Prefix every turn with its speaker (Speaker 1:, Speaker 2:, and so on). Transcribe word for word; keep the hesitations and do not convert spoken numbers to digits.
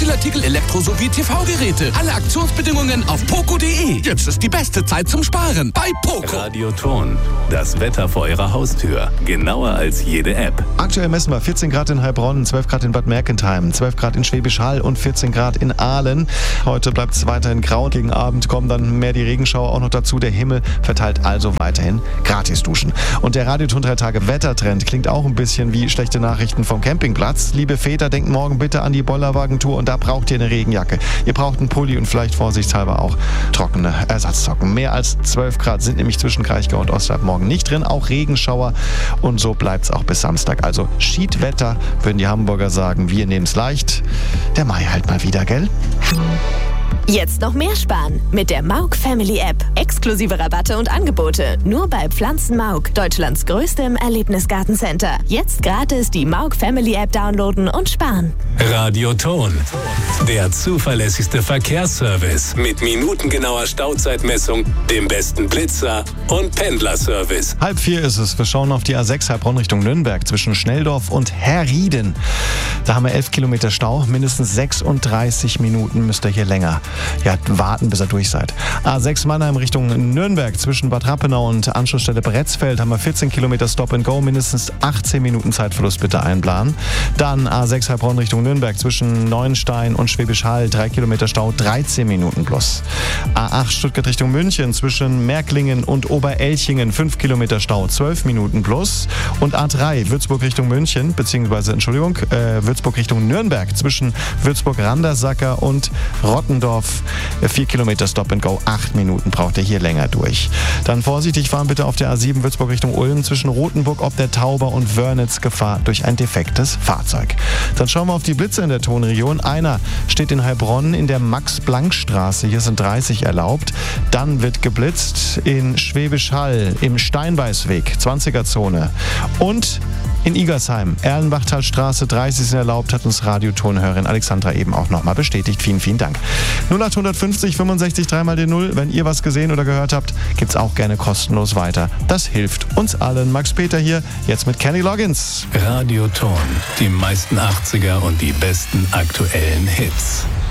Speaker 1: Spieleartikel, Elektro- sowie T V-Geräte. Alle Aktionsbedingungen auf poco punkt de. Jetzt ist die beste Zeit zum Sparen bei Poco.
Speaker 2: Radioton, das Wetter vor Ihrer Haustür. Genauer als jede App.
Speaker 3: Aktuell messen wir vierzehn Grad in Heilbronn, zwölf Grad in Bad Mergentheim, zwölf Grad in Schwäbisch Hall und vierzehn Grad in Aalen. Heute bleibt es weiterhin grau. Gegen Abend kommen dann mehr die Regenschauer auch noch dazu. Der Himmel verteilt also weiterhin Gratis-Duschen. Und der Radioton drei Tage Wettertrend klingt auch ein bisschen wie schlechte Nachrichten vom Campingplatz. Liebe Väter, denkt morgen bitte an die Bollerwagentour und da braucht ihr eine Regenjacke. Ihr braucht einen Pulli und vielleicht vorsichtshalber auch trockene Ersatzsocken. Mehr als zwölf Grad sind nämlich zwischen Kraichgau und Ostalb morgen nicht drin. Auch Regenschauer und so bleibt es auch bis Samstag. Also Schiedwetter, würden die Hamburger sagen. Wir nehmen es leicht. Der Mai halt mal wieder, gell?
Speaker 4: Jetzt noch mehr sparen mit der Mauk Family App. Exklusive Rabatte und Angebote nur bei Pflanzen Mauk, Deutschlands größtem Erlebnisgartencenter. Jetzt gratis die Mauk Family App downloaden und sparen.
Speaker 2: Radioton, der zuverlässigste Verkehrsservice mit minutengenauer Stauzeitmessung, dem besten Blitzer und Pendlerservice.
Speaker 3: Halb vier ist es. Wir schauen auf die A sechs Heilbronn Richtung Nürnberg zwischen Schnelldorf und Herrieden. Da haben wir elf Kilometer Stau, mindestens sechsunddreißig Minuten müsst ihr hier länger ja, warten, bis ihr durch seid. A sechs Mannheim Richtung Nürnberg zwischen Bad Rappenau und Anschlussstelle Bretzfeld haben wir vierzehn Kilometer Stop and Go, mindestens achtzehn Minuten Zeitverlust bitte einplanen. Dann A sechs Heilbronn Richtung Nürnberg zwischen Neuenstein und Schwäbisch Hall, drei Kilometer Stau, dreizehn Minuten plus. A acht Stuttgart Richtung München zwischen Märklingen und Oberelchingen, fünf Kilometer Stau, zwölf Minuten plus. Und A drei Würzburg Richtung München, beziehungsweise, Entschuldigung, äh, Würzburg Richtung Nürnberg zwischen Würzburg-Randersacker und Rottendorf, vier Kilometer Stop and Go, acht Minuten braucht ihr hier länger durch. Dann vorsichtig fahren bitte auf der A sieben Würzburg Richtung Ulm zwischen Rothenburg ob der Tauber und Wörnitz, Gefahr durch ein defektes Fahrzeug. Dann schauen wir auf die Blitze in der Tonregion. Einer steht in Heilbronn in der Max-Planck-Straße, hier sind dreißig erlaubt. Dann wird geblitzt in Schwäbisch Hall im Steinbeißweg, zwanziger-Zone. Und in Igersheim, Erlenbachtalstraße, dreißig sind erlaubt, hat uns Radiotonhörerin Alexandra eben auch nochmal bestätigt. Vielen, vielen Dank. null acht fünfzig fünfundsechzig drei mal die null. Wenn ihr was gesehen oder gehört habt, gibt's auch gerne kostenlos weiter. Das hilft uns allen. Max Peter hier, jetzt mit Kenny Loggins.
Speaker 2: Radioton, die meisten achtziger und die besten aktuellen Hits.